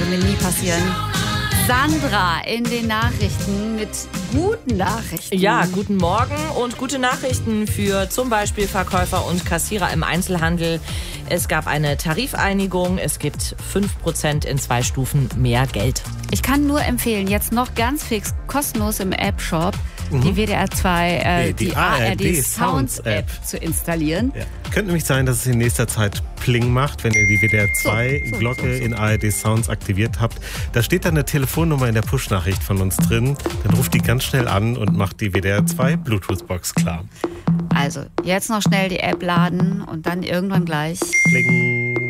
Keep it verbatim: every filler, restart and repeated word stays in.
mir nie passieren. Sandra in den Nachrichten mit guten Nachrichten. Ja, guten Morgen und gute Nachrichten für zum Beispiel Verkäufer und Kassierer im Einzelhandel. Es gab eine Tarifeinigung, es gibt fünf Prozent in zwei Stufen mehr Geld. Ich kann nur empfehlen, jetzt noch ganz fix kostenlos im App-Shop mhm. die W D R zwei, äh, nee, die, die A R D Sounds App zu installieren. Ja. Könnte nämlich sein, dass es in nächster Zeit Pling macht, wenn ihr die W D R zwei so, so, Glocke so, so. in A R D Sounds aktiviert habt. Da steht dann eine Telefonnummer in der Push-Nachricht von uns drin. Dann ruft die ganz schnell an und macht die W D R zwei Bluetooth-Box klar. Also, jetzt noch schnell die App laden und dann irgendwann gleich... Pling.